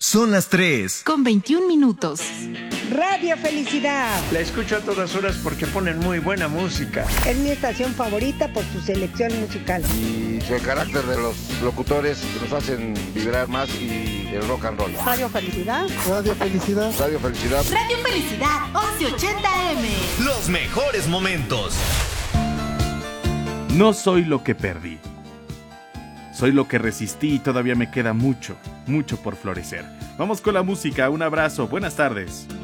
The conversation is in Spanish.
Son las 3. Con 21 minutos. Radio Felicidad. La escucho a todas horas porque ponen muy buena música. Es mi estación favorita por su selección musical. Y el carácter de los locutores nos hacen vibrar más y el rock and roll. Radio Felicidad. Radio Felicidad. Radio Felicidad. Radio Felicidad, 1180M. Los mejores momentos. No soy lo que perdí. Soy lo que resistí y todavía me queda mucho, mucho por florecer. Vamos con la música, un abrazo, buenas tardes.